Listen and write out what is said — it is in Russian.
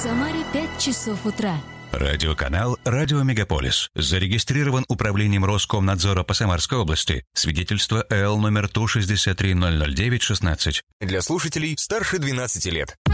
Самаре 5 часов утра. Радиоканал «Радио Мегаполис». Зарегистрирован Управлением Роскомнадзора по Самарской области. Свидетельство ЭЛ номер ТУ 6300916. Для слушателей старше 12 лет.